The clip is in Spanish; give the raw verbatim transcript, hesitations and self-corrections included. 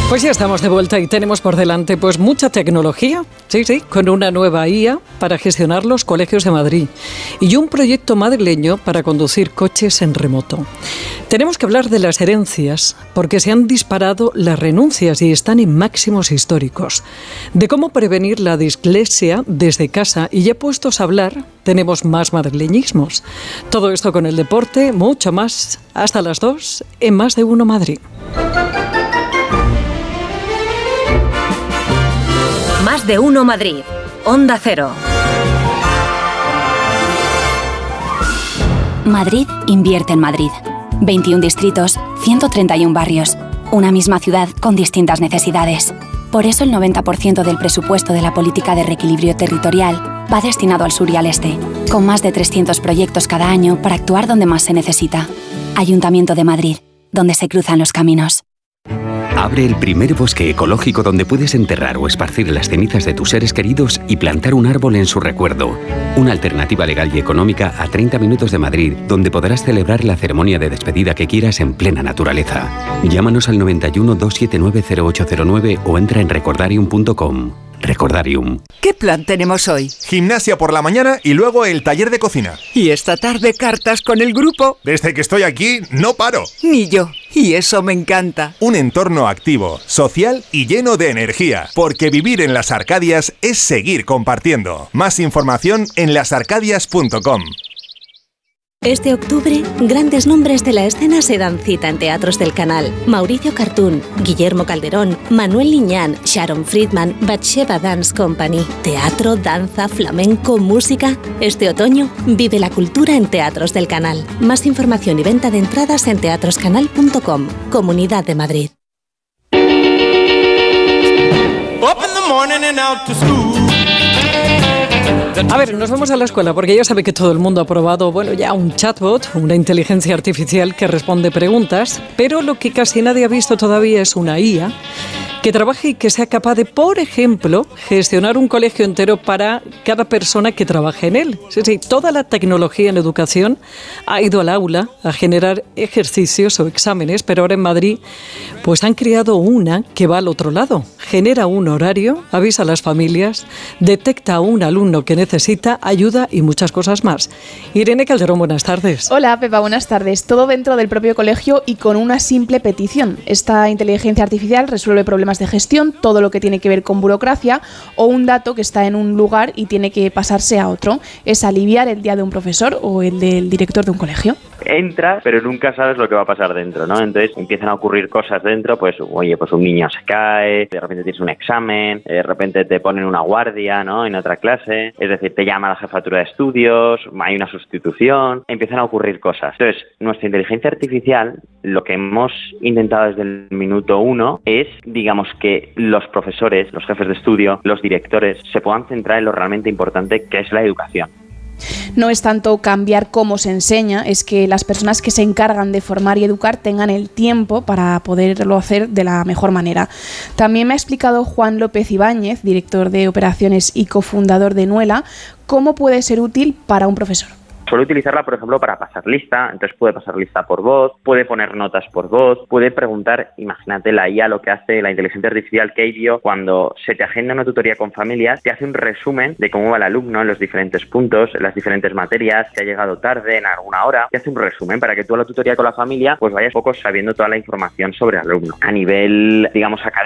Pues ya estamos de vuelta y tenemos por delante pues mucha tecnología, sí, sí, con una nueva I A para gestionar los colegios de Madrid y un proyecto madrileño para conducir coches en remoto. Tenemos que hablar de las herencias porque se han disparado las renuncias y están en máximos históricos. De cómo prevenir la dislexia desde casa y ya puestos a hablar, tenemos más madrileñismos. Todo esto con el deporte, mucho más, hasta las dos en Más de Uno Madrid. Más de Uno Madrid, Onda Cero. Madrid invierte en Madrid. veintiún distritos, ciento treinta y uno barrios. Una misma ciudad con distintas necesidades. Por eso el noventa por ciento del presupuesto de la política de reequilibrio territorial va destinado al sur y al este, con más de trescientos proyectos cada año para actuar donde más se necesita. Ayuntamiento de Madrid, donde se cruzan los caminos. Abre el primer bosque ecológico donde puedes enterrar o esparcir las cenizas de tus seres queridos y plantar un árbol en su recuerdo. Una alternativa legal y económica a treinta minutos de Madrid, donde podrás celebrar la ceremonia de despedida que quieras en plena naturaleza. Llámanos al noventa y uno, doscientos setenta y nueve, cero ocho cero nueve o entra en recordarium punto com. Recordarium. ¿Qué plan tenemos hoy? Gimnasia por la mañana y luego el taller de cocina. Y esta tarde cartas con el grupo. Desde que estoy aquí no paro. Ni yo. Y eso me encanta. Un entorno activo, social y lleno de energía. Porque vivir en las Arcadias es seguir compartiendo. Más información en las arcadias punto com. Este octubre, grandes nombres de la escena se dan cita en teatros del canal. Mauricio Cartún, Guillermo Calderón, Manuel Liñán, Sharon Friedman, Batsheva Dance Company. Teatro, danza, flamenco, música. Este otoño, vive la cultura en teatros del canal. Más información y venta de entradas en teatros canal punto com. Comunidad de Madrid. A ver, nos vamos a la escuela porque ya sabe que todo el mundo ha probado, bueno, ya un chatbot, una inteligencia artificial que responde preguntas, pero lo que casi nadie ha visto todavía es una I A que trabaje y que sea capaz de, por ejemplo, gestionar un colegio entero para cada persona que trabaje en él. Sí, sí, toda la tecnología en educación ha ido al aula a generar ejercicios o exámenes, pero ahora en Madrid pues han creado una que va al otro lado. Genera un horario, avisa a las familias, detecta a un alumno que necesita ayuda y muchas cosas más. Irene Calderón, buenas tardes. Hola, Pepa, buenas tardes. Todo dentro del propio colegio y con una simple petición. Esta inteligencia artificial resuelve problemas de gestión, todo lo que tiene que ver con burocracia o un dato que está en un lugar y tiene que pasarse a otro. Es aliviar el día de un profesor o el del director de un colegio. Entras, pero nunca sabes lo que va a pasar dentro, ¿no? Entonces empiezan a ocurrir cosas dentro, pues, oye, pues un niño se cae, de repente tienes un examen, de repente te ponen una guardia, ¿no? En otra clase, es decir, te llama la jefatura de estudios, hay una sustitución, empiezan a ocurrir cosas. Entonces, nuestra inteligencia artificial, lo que hemos intentado desde el minuto uno es, digamos, que los profesores, los jefes de estudio, los directores, se puedan centrar en lo realmente importante que es la educación. No es tanto cambiar cómo se enseña, es que las personas que se encargan de formar y educar tengan el tiempo para poderlo hacer de la mejor manera. También me ha explicado Juan López Ibáñez, director de operaciones y cofundador de Nuela, cómo puede ser útil para un profesor. Suele utilizarla, por ejemplo, para pasar lista, entonces puede pasar lista por voz, puede poner notas por voz, puede preguntar, imagínate la I A lo que hace la inteligencia artificial Keidio, cuando se te agenda una tutoría con familias, te hace un resumen de cómo va el alumno en los diferentes puntos, en las diferentes materias, que ha llegado tarde en alguna hora, te hace un resumen para que tú a la tutoría con la familia pues vayas poco sabiendo toda la información sobre el alumno. A nivel, digamos, académico,